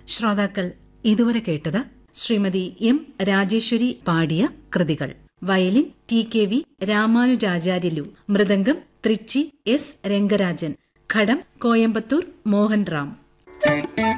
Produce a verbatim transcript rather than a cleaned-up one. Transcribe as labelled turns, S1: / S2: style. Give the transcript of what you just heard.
S1: ശ്രോതാക്കൾ ഇതുവരെ കേട്ടത് ശ്രീമതി എം രാജേശ്വരി പാടിയ കൃതികൾ. Violin T K V Ramanujacharyulu, mridangam Trichy S Rangarajan, ഘടം കോയമ്പത്തൂർ മോഹൻ റാം.